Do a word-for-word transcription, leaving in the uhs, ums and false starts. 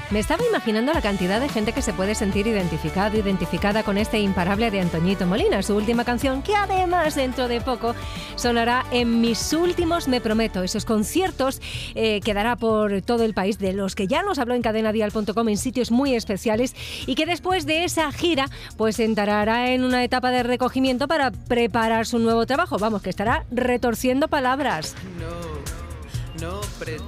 Me estaba imaginando la cantidad de gente que se puede sentir identificado, identificada con este imparable de Antoñito Molina, su última canción, que además dentro de poco sonará en Mis Últimos Me Prometo, esos conciertos eh, que dará por todo el país, de los que ya nos habló en cadena dial punto com, en sitios muy especiales, y que después de esa gira pues entrará en una etapa de recogimiento para preparar su nuevo trabajo. Vamos, que estará retorciendo palabras. No, no pretendo